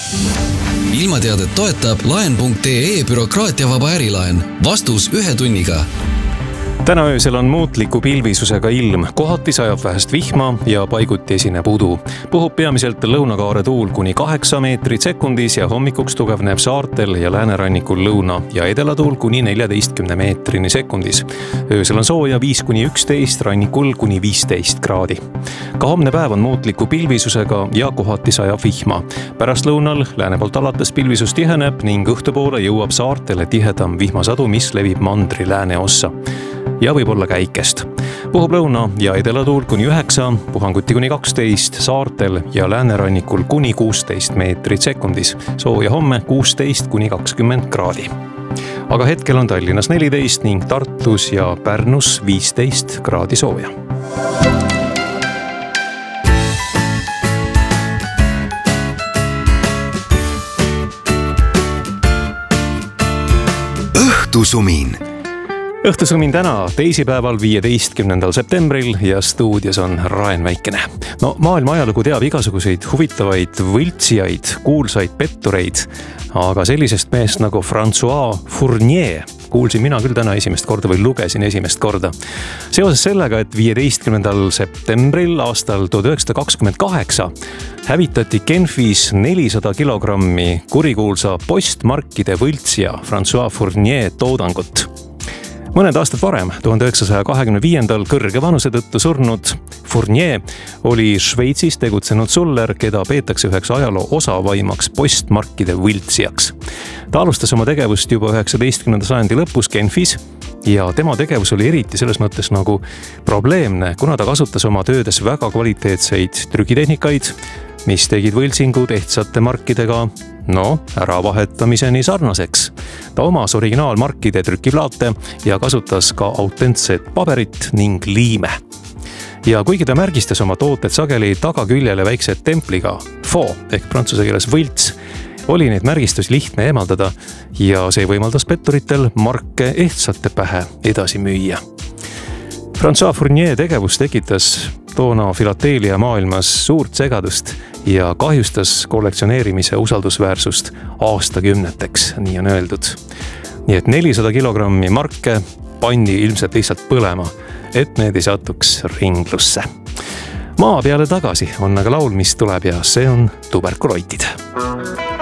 Ilmateadet toetab laen.ee bürokraatiavaba ärilaen. Vastus 1 tunniga. Täna öösel on muutliku pilvisusega ilm, kohati sajab vähest vihma ja paiguti esineb udu. Puhub peamiselt lõunakaare tuul kuni 8 meetrit sekundis ja hommikuks tugevneb saartel ja läänerannikul lõuna ja edelatuul kuni 14 meetrini sekundis. Öösel on sooja 5-11, rannikul kuni 15 kraadi. Ka homne päev on muutliku pilvisusega ja kohati sajab vihma. Pärastlõunal lääne poolt alates pilvisus tiheneb ning õhtupoole jõuab saartele tihedam vihmasadu, mis levib mandri lääne ossa. Ja võib olla käikest. Puhub lõuna ja edelatuul kuni 9, puhanguti kuni 12, saartel ja läänerannikul kuni 16 meetrit sekundis. Sooja homme 16-20 kraadi. Aga hetkel on Tallinnas 14 ning Tartus ja Pärnus 15 kraadi sooja. Õhtusumin. Õhtusumin täna, teisipäeval 15. septembril ja stuudios on Raen Väikene. No maailma ajalugu teab igasuguseid huvitavaid võltsijaid, kuulsaid pettureid, aga sellisest meest nagu François Fournier kuulsin mina küll täna esimest korda või lugesin esimest korda. Seoses sellega, et 15. septembril aastal 1928 hävitati Genfis 400 kilogrammi kurikuulsa postmarkide võltsija François Fournier toodangut. Mõned aastad varem, 1925. kõrge vanuse tõttu surnud Fournier oli Šveitsis tegutsenud suller, keda peetakse üheks ajaloo osavaimaks postmarkide võltsijaks. Ta alustas oma tegevust juba 19. sajandi lõpus Genfis ja tema tegevus oli eriti selles mõttes nagu probleemne, kuna ta kasutas oma töödes väga kvaliteetseid trükitehnikaid, mis tegid võltsingu ehtsate markidega äravahetamiseni sarnaseks. Ta omas originaalmarkide trükiplaate ja kasutas ka autentset paberit ning liime. Ja kuigi ta märgistas oma tooted sageli tagaküljele väikse templiga faux ehk prantsuse keeles võlts, oli neid märgistus lihtne eemaldada ja see võimaldas petturitel marke ehtsate pähe edasi müüa. François Fournier tegevus tekitas toona filateelia maailmas suurt segadust ja kahjustas kollektsioneerimise usaldusväärsust aastakümneteks, nii on öeldud. Nii et 400 kilogrammi marke pandi ilmselt lihtsalt põlema, et need ei satuks ringlusse. Maa peale tagasi on aga laul, mis tuleb ja see on Tuberkuloitid.